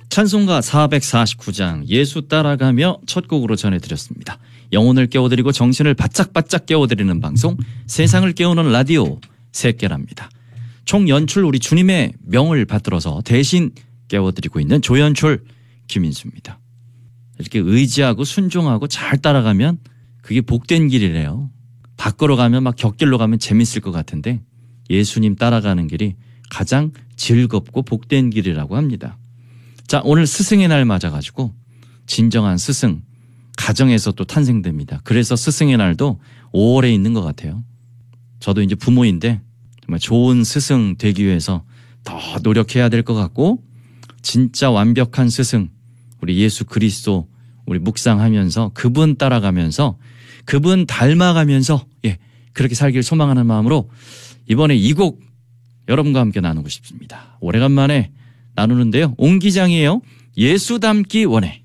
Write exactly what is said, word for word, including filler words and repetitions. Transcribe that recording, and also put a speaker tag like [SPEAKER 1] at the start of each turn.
[SPEAKER 1] 찬송가 사백사십구 장 예수 따라가며 첫 곡으로 전해드렸습니다. 영혼을 깨워드리고 정신을 바짝바짝 깨워드리는 방송, 세상을 깨우는 라디오 새깨랍니다. 총 연출 우리 주님의 명을 받들어서 대신 깨워드리고 있는 조연출 김인수입니다. 이렇게 의지하고 순종하고 잘 따라가면 그게 복된 길이래요. 밖으로 가면 막 곁길로 가면 재밌을 것 같은데 예수님 따라가는 길이 가장 즐겁고 복된 길이라고 합니다. 자, 오늘 스승의 날 맞아가지고 진정한 스승, 가정에서 또 탄생됩니다. 그래서 스승의 날도 오월에 있는 것 같아요. 저도 이제 부모인데 정말 좋은 스승 되기 위해서 더 노력해야 될 것 같고, 진짜 완벽한 스승, 우리 예수 그리스도 우리 묵상하면서 그분 따라가면서 그분 닮아가면서 예 그렇게 살길 소망하는 마음으로 이번에 이 곡 여러분과 함께 나누고 싶습니다. 오래간만에 나누는데요. 옹기장이에요. 예수 닮기 원해.